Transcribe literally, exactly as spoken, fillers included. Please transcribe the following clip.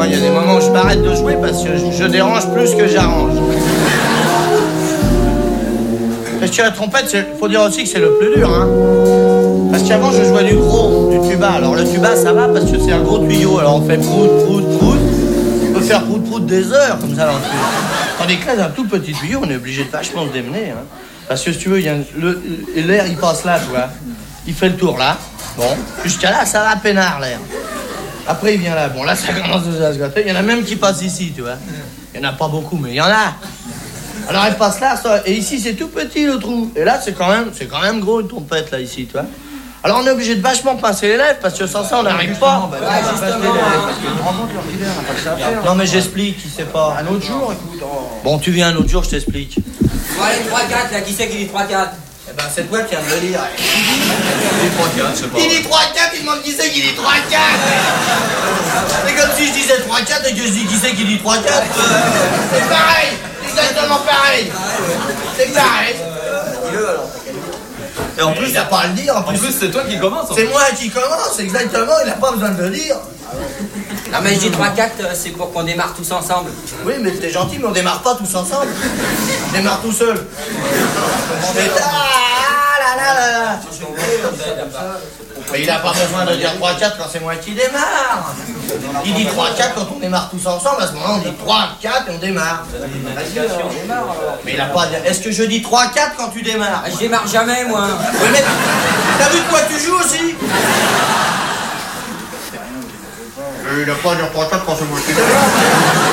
moi, il y a des moments où je m'arrête de jouer parce que je, je dérange plus que j'arrange. Parce que la trompette, il faut dire aussi que c'est le plus dur, hein. Parce qu'avant, je jouais du gros, du tuba. Alors le tuba, ça va parce que c'est un gros tuyau. Alors on fait prout, prout, prout. On peut faire prout, prout des heures, comme ça, dans le tuyau. Tandis que là, d'un tout petit tuyau, on est obligé de vachement se démener, hein. Parce que si tu veux, il y a le, l'air, il passe là, tu vois. Il fait le tour là. Bon, jusqu'à là, ça va peinard, l'air. Après, il vient là. Bon, là, ça commence à se gâter. Il y en a même qui passent ici, tu vois. Il n'y en a pas beaucoup, mais il y en a. Alors, elle passe là, ça, et ici, c'est tout petit, le trou. Et là, c'est quand même, c'est quand même gros, une trompette, là, ici, tu vois. Alors, on est obligé de vachement pincer les lèvres, parce que sans ça, on n'arrive pas. Bah, ouais, justement, parce que tu rencontres leur leader, on n'a pas que ça à faire. Non, mais j'explique, il sait pas. Un autre jour, écoute. Oh. Bon, tu viens un autre jour, je t'explique. Bon, allez, trois quatre, là, qui c'est qui dit trois quatre? Eh ben, c'est toi qui viens de le lire. Il dit trois quatre, je sais pas. Il dit trois quatre, il demande qui c'est qui dit trois quatre. C'est comme si je disais trois quatre et que je dis qui c'est qui dit trois quatre. C'est pareil, exactement pareil. C'est pareil. Dis-le alors. Et en plus, il n'a pas à le dire. En En plus, plus, c'est toi qui commence. c'est moi qui commence, exactement, il n'a pas besoin de le dire. Non, mais je dis trois quatre, c'est pour qu'on démarre tous ensemble. Oui, mais t'es gentil, mais on démarre pas tous ensemble. On démarre tout seul. On fait ah là là là là. Mais il n'a pas besoin de dire trois quatre quand c'est moi qui démarre. Il dit trois quatre quand on démarre tous ensemble. À ce moment-là, on dit trois quatre et on démarre. Mais il n'a pas à dire. Est-ce que je dis trois quatre quand tu démarres? Ah, je démarre jamais, moi. Oui, mais t'as vu de quoi tu joues aussi? Il n'a pas à dire trois quatre quand c'est moi qui démarre.